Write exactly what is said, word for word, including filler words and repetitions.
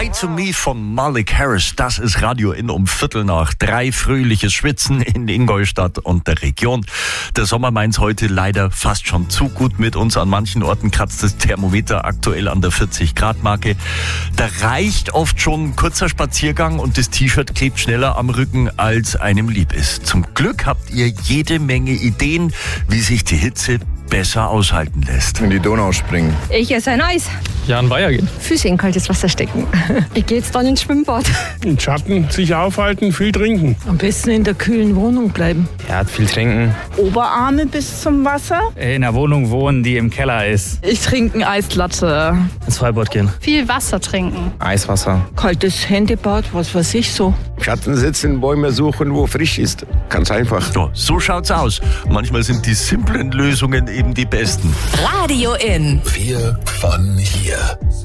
Lie to Me von Malik Harris, das ist Radio In um Viertel nach drei. Fröhliches Schwitzen in Ingolstadt und der Region. Der Sommer meint's heute leider fast schon zu gut mit uns. An manchen Orten kratzt das Thermometer aktuell an der vierzig Grad Marke. Da reicht oft schon ein kurzer Spaziergang und das T-Shirt klebt schneller am Rücken, als einem lieb ist. Zum Glück habt ihr jede Menge Ideen, wie sich die Hitze besser aushalten lässt. In die Donau springen. Ich esse ein Eis. Ja, an Weiher gehen. Füße in kaltes Wasser stecken. Ich gehe jetzt dann ins Schwimmbad. Im Schatten sich aufhalten, viel trinken. Am besten in der kühlen Wohnung bleiben. Ja, viel trinken. Oberarme bis zum Wasser. In einer Wohnung wohnen, die im Keller ist. Ich trinke ein Eislatte. Ins Freibad gehen. Viel Wasser trinken. Eiswasser. Kaltes Händebad, was weiß ich so. Schatten sitzen, Bäume suchen, wo frisch ist. Ganz einfach. Ja, so schaut's aus. Manchmal sind die simplen Lösungen eben die besten. Radio In. Wir von hier.